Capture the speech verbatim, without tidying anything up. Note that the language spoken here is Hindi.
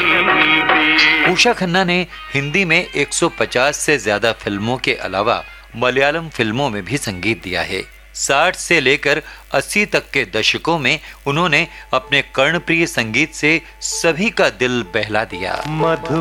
उषा खन्ना ने हिंदी में एक सौ पचास से ज्यादा फिल्मों के अलावा मलयालम फिल्मों में भी संगीत दिया है। साठ से लेकर अस्सी तक के दशकों में उन्होंने अपने कर्णप्रिय संगीत से सभी का दिल बहला दिया।